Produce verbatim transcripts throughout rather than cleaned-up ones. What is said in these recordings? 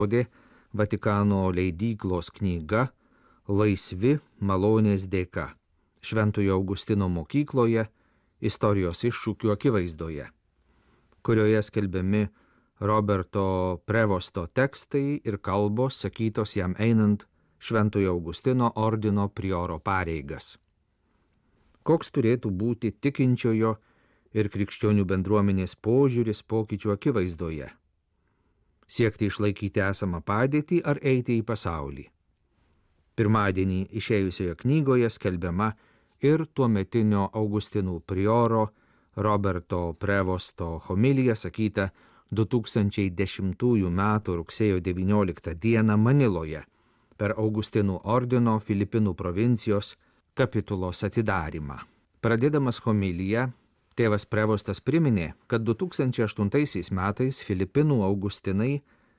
Vatikano leidyklos knyga Laisvi malonės dėka Šventojo Augustino mokykloje istorijos iššūkių akivaizdoje, kurioje skelbiami Roberto Prevosto tekstai ir kalbos sakytos jam einant Šventojo Augustino ordino prioro pareigas. Koks turėtų būti tikinčiojo ir krikščionių bendruomenės požiūris pokyčių akivaizdoje? Siekti išlaikyti esamą padėtį ar eiti į pasaulį? Pirmadienį išėjusioje knygoje skelbiama ir tuometinio Augustinų prioro Roberto Prevosto homilija sakyta du tūkstančiai dešimtųjų metų rugsėjo devynioliktą dieną Maniloje per Augustinų ordino Filipinų provincijos kapitulos atidarymą. Pradėdamas homiliją, tėvas Prevostas priminė, kad du tūkstančiai aštuntaisiais metais Filipinų Augustinai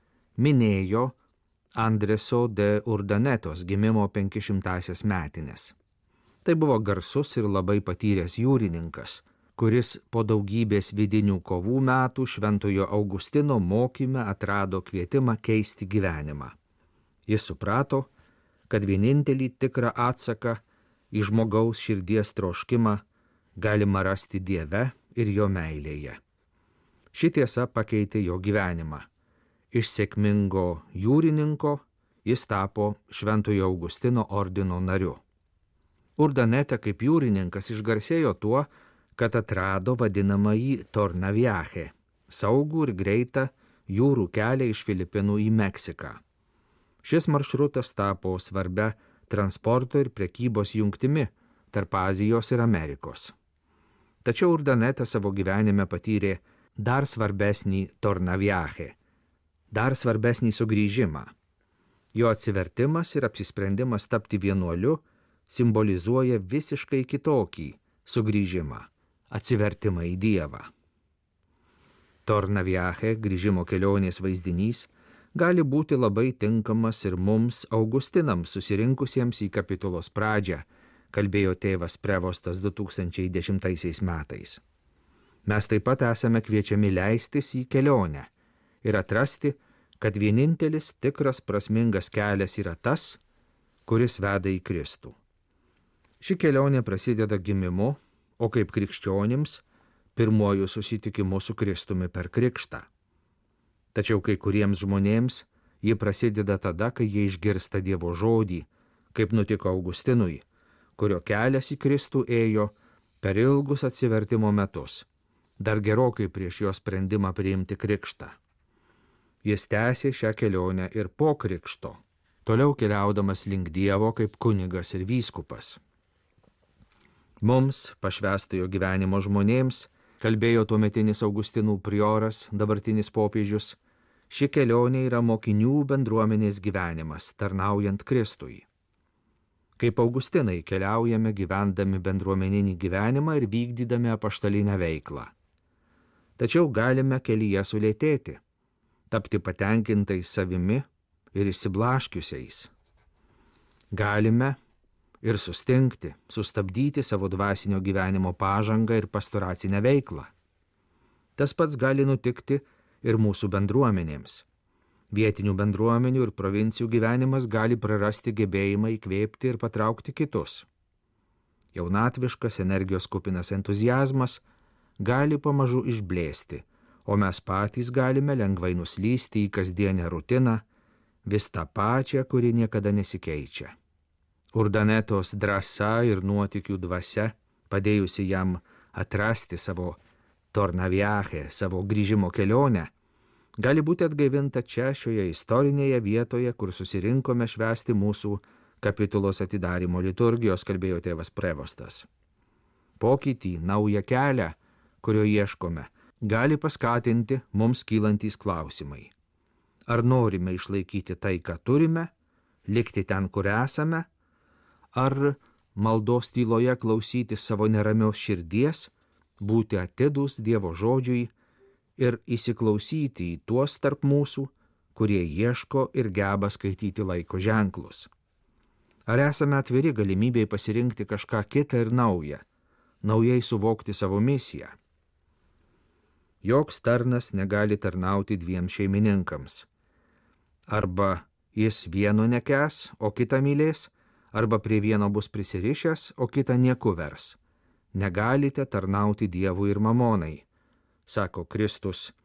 minėjo Andreso de Urdanetos gimimo penkišimtąsias metines. Tai buvo garsus ir labai patyręs jūrininkas, kuris po daugybės vidinių kovų metų Šventojo Augustino mokyme atrado kvietimą keisti gyvenimą. Jis suprato, kad vienintelį tikrą atsaką į žmogaus širdies troškimą galima rasti Dieve ir jo meilėje. Ši tiesa pakeitė jo gyvenimą. Iš sėkmingo jūrininko jis tapo Šventojo Augustino ordino nariu. Urdanete kaip jūrininkas išgarsėjo tuo, kad atrado vadinamąjį Tornaviache, saugų ir greitą jūrų kelią iš Filipinų į Meksiką. Šis maršrutas tapo svarbia transporto ir prekybos jungtimi tarp Azijos ir Amerikos. Tačiau Urdaneta savo gyvenime patyrė dar svarbesnį Tornaviache, dar svarbesnį sugrįžimą. Jo atsivertimas ir apsisprendimas tapti vienuoliu simbolizuoja visiškai kitokį sugrįžimą, atsivertimą į Dievą. Tornaviache, grįžimo kelionės vaizdinys, gali būti labai tinkamas ir mums, Augustinams susirinkusiems į kapitulos pradžią, kalbėjo tėvas Prevostas du tūkstančiai dešimtaisiais metais. Mes taip pat esame kviečiami leistis į kelionę ir atrasti, kad vienintelis tikras prasmingas kelias yra tas, kuris veda į Kristų. Ši kelionė prasideda gimimu, o kaip krikščionims pirmuoju susitikimu su Kristumi per krikštą. Tačiau kai kuriems žmonėms ji prasideda tada, kai jie išgirsta Dievo žodį, kaip nutiko Augustinui, kurio kelias į Kristų ėjo per ilgus atsivertimo metus, dar gerokai prieš jo sprendimą priimti krikštą. Jis tęsė šią kelionę ir po krikšto, toliau keliaudamas link Dievo kaip kunigas ir vyskupas. Mums, pašvęstojo gyvenimo žmonėms, kalbėjo tuometinis Augustinų prioras, dabartinis popiežius, ši kelionė yra mokinių bendruomenės gyvenimas, tarnaujant Kristui. Kaip Augustinai keliaujame gyvendami bendruomeninį gyvenimą ir vykdydami apaštalinę veiklą. Tačiau galime kelyje sulėtėti, tapti patenkintais savimi ir išsiblaškiusiais. Galime ir sustingti, sustabdyti savo dvasinio gyvenimo pažangą ir pastoracinę veiklą. Tas pats gali nutikti ir mūsų bendruomenėms. Vietinių bendruomenių ir provincijų gyvenimas gali prarasti gebėjimą įkvėpti ir patraukti kitus. Jaunatviškas, energijos kupinas entuziazmas gali pamažu išblėsti, o mes patys galime lengvai nuslysti į kasdienę rutiną, vis tą pačią, kuri niekada nesikeičia. Urdanetos drąsa ir nuotykių dvasia, padėjusi jam atrasti savo Tornaviache, savo grįžimo kelionę, gali būti atgaivinta čia šioje istorinėje vietoje, kur susirinkome švęsti mūsų kapitulos atidarymo liturgijos, kalbėjo tėvas Prevostas. Pokytį, naują kelią, kurio ieškome, gali paskatinti mums kylantys klausimai. Ar norime išlaikyti tai, ką turime, likti ten, kur esame, ar maldos tyloje klausyti savo neramios širdies, būti atidūs Dievo žodžiui ir įsiklausyti į tuos tarp mūsų, kurie ieško ir geba skaityti laiko ženklus. Ar esame atviri galimybėj pasirinkti kažką kitą ir naują, naujai suvokti savo misiją? Joks tarnas negali tarnauti dviem šeimininkams. Arba jis vieno nekęs, o kitą mylės, arba prie vieno bus prisirišęs, o kitą nieku vers. Negalite tarnauti Dievui ir mamonai, sako Kristus